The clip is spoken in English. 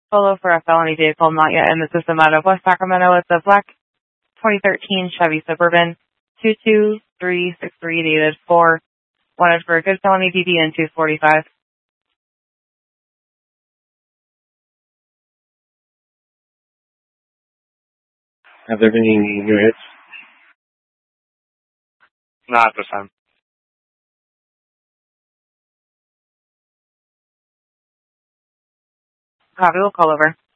Polo for a felony vehicle not yet in the system out of West Sacramento. It's a black 2013 Chevy Suburban 22363 dated 4. Wanted for a good felony DB and 245. Have there been any new hits? Not at this time. Copy, we'll call over.